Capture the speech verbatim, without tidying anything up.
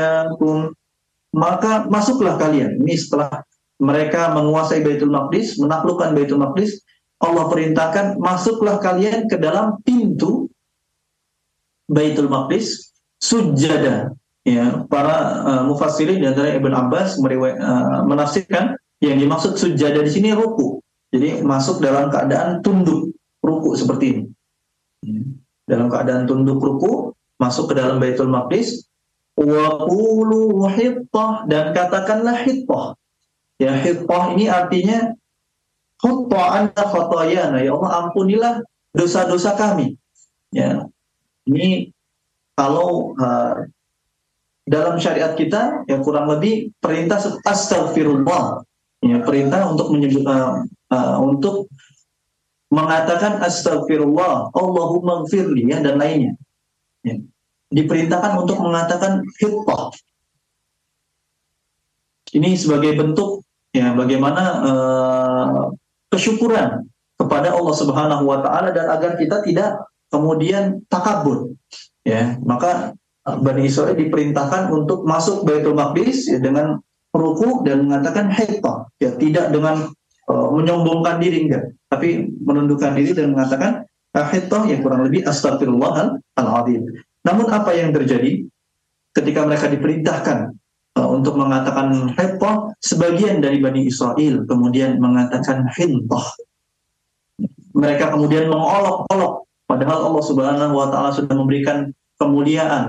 maka masuklah kalian. Ini setelah mereka menguasai Baitul Maqdis, menaklukkan Baitul Maqdis, Allah perintahkan masuklah kalian ke dalam pintu Baitul Maqdis sujada. Ya, para uh, mufassirin di antara Ibn Abbas meriwayat, uh, menafsirkan yang dimaksud sujada di sini ruku. Jadi masuk dalam keadaan tunduk ruku seperti ini. Dalam keadaan tunduk ruku, masuk ke dalam Baitul Maqdis, wa qulu hittah, dan katakanlah hittah. Ya, hittah ini artinya hutta anta khatayana, ya Allah ampunilah dosa-dosa kami. Ya. Ini kalau uh, dalam syariat kita ya kurang lebih perintah astaghfirullah. Ya, perintah untuk menyebut uh, uh, untuk mengatakan astaghfirullah, Allahumma gfirli, ya, dan lainnya. Ya. Diperintahkan untuk mengatakan hittah. Ini sebagai bentuk ya bagaimana uh, kesyukuran kepada Allah Subhanahu wa taala, dan agar kita tidak kemudian takabur. Ya, maka Bani Israil diperintahkan untuk masuk Baitul Maqdis ya, dengan ruku dan mengatakan hittah, ya, tidak dengan uh, menyombongkan diri, enggak, tapi menundukkan diri dan mengatakan hittah, ya, kurang lebih astagfirullahaladzim. Namun apa yang terjadi ketika mereka diperintahkan uh, untuk mengatakan hittah, sebagian dari Bani Israil kemudian mengatakan hittah. Mereka kemudian mengolok-olok, padahal Allah Subhanahu wa taala sudah memberikan kemuliaan